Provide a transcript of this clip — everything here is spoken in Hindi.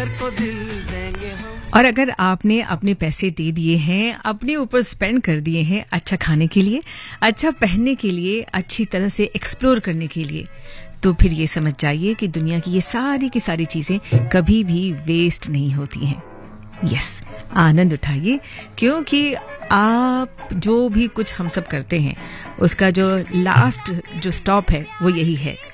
को दिल देंगे हम। और अगर आपने अपने पैसे दे दिए हैं, अपने ऊपर स्पेंड कर दिए हैं अच्छा खाने के लिए, अच्छा पहनने के लिए, अच्छी तरह से एक्सप्लोर करने के लिए, तो फिर ये समझ जाइए कि दुनिया की ये सारी की सारी चीजें कभी भी वेस्ट नहीं होती हैं। यस, आनंद उठाइए, क्योंकि आप जो भी कुछ हम सब करते हैं उसका जो लास्ट जो स्टॉप है वो यही है,